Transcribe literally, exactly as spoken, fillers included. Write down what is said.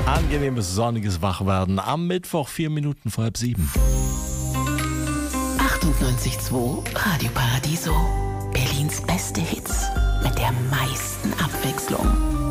Angenehmes, sonniges Wachwerden am Mittwoch, vier Minuten vor halb sieben. achtundneunzig Komma zwei Radio Paradiso. Berlins beste Hits mit der meisten Abwechslung.